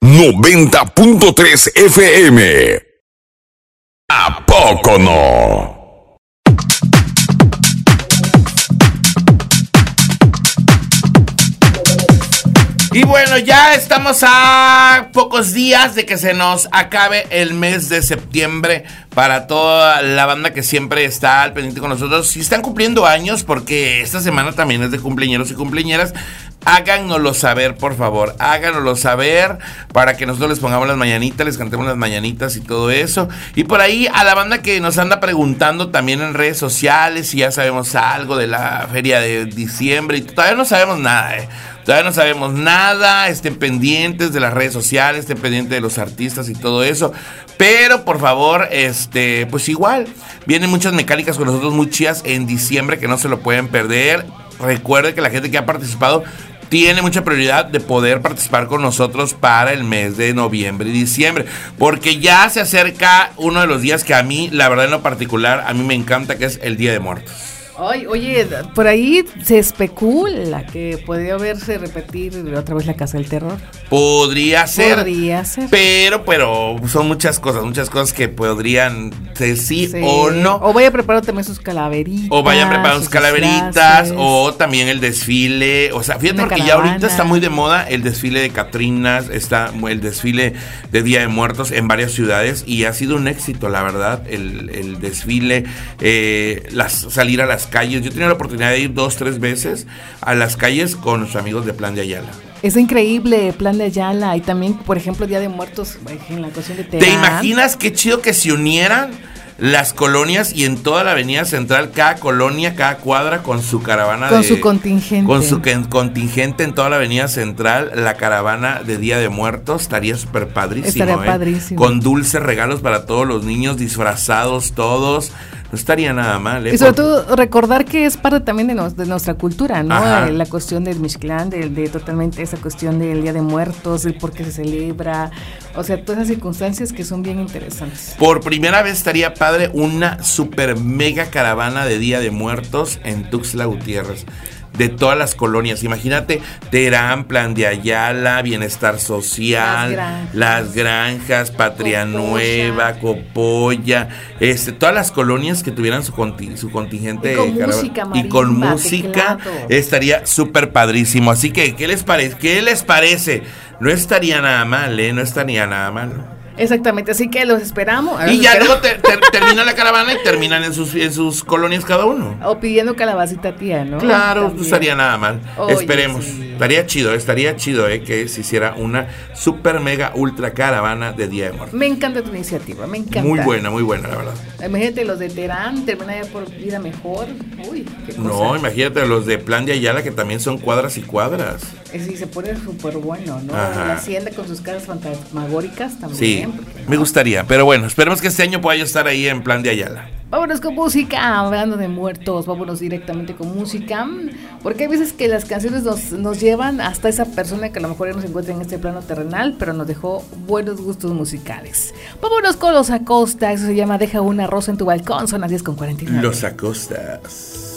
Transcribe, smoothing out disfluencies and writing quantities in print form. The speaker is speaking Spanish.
90.3 FM. ¿A poco no? Y bueno, ya estamos a pocos días de que se nos acabe el mes de septiembre. Para toda la banda que siempre está al pendiente con nosotros, si están cumpliendo años, porque esta semana también es de cumpleañeros y cumpleañeras, háganoslo saber, por favor, háganoslo saber para que nosotros les pongamos las mañanitas, les cantemos las mañanitas y todo eso. Y por ahí a la banda que nos anda preguntando también en redes sociales si ya sabemos algo de la feria de diciembre, y todavía no sabemos nada, Todavía no sabemos nada, estén pendientes de las redes sociales, estén pendientes de los artistas y todo eso. Pero por favor, pues igual, vienen muchas mecánicas con nosotros muy chidas en diciembre que no se lo pueden perder. Recuerde que la gente que ha participado tiene mucha prioridad de poder participar con nosotros para el mes de noviembre y diciembre, porque ya se acerca uno de los días que a mí, la verdad en lo particular, a mí me encanta, que es el Día de Muertos. Ay, oye, por ahí se especula que podría verse repetir otra vez la Casa del Terror. Podría ser. Pero son muchas cosas que podrían ser sí o no. O vaya preparando también sus calaveritas. O vayan preparando sus calaveritas, o también el desfile. O sea, fíjate, porque ya ahorita está muy de moda el desfile de Catrinas, está el desfile de Día de Muertos en varias ciudades, y ha sido un éxito, la verdad, el desfile, salir a las calles. Yo he tenido la oportunidad de ir 2-3 veces a las calles con nuestros amigos de Plan de Ayala. Es increíble, Plan de Ayala. Y también, por ejemplo, Día de Muertos en la cuestión de Terán. ¿Te imaginas qué chido que se unieran las colonias y en toda la avenida central, cada colonia, cada cuadra con su caravana con su contingente? Con su contingente en toda la avenida central, la caravana de Día de Muertos. Estaría súper padrísimo. Estaría padrísimo. Con dulces regalos para todos los niños, disfrazados todos. No estaría nada mal, Y sobre todo recordar que es parte también de nuestra cultura, ¿no? La cuestión del Mixclán, de totalmente esa cuestión del Día de Muertos, el por qué se celebra, o sea, todas esas circunstancias que son bien interesantes. Por primera vez estaría padre una super mega caravana de Día de Muertos en Tuxtla Gutiérrez, de todas las colonias. Imagínate, Terán, Plan de Ayala, Bienestar Social, Las Granjas, Patria Nueva, Copolla, todas las colonias que tuvieran su contingente y con música, estaría súper padrísimo. Así que, ¿qué les parece? No estaría nada mal, no estaría nada mal. Exactamente, así que los esperamos. Y ya luego termina la caravana y terminan en sus colonias cada uno. O pidiendo calabacita tía, ¿no? Claro, no estaría nada mal. Oye, esperemos. Sí. Estaría chido que se hiciera una super mega ultra caravana de Día de Muertos. Me encanta tu iniciativa, me encanta. Muy buena, la verdad. Imagínate los de Terán, termina ya por Vida Mejor. Uy, qué cosa. No, imagínate los de Plan de Ayala, que también son cuadras y cuadras. Sí, se pone súper bueno, ¿no? Ajá. La hacienda con sus casas fantasmagóricas también. Sí, me gustaría, pero bueno, esperemos que este año pueda yo estar ahí en Plan de Ayala. Vámonos con música, hablando de muertos, vámonos directamente con música, porque hay veces que las canciones nos llevan hasta esa persona que a lo mejor ya no se encuentra en este plano terrenal, pero nos dejó buenos gustos musicales. Vámonos con Los Acosta, eso se llama Deja una rosa en tu balcón, son las 10:49. Los Acostas.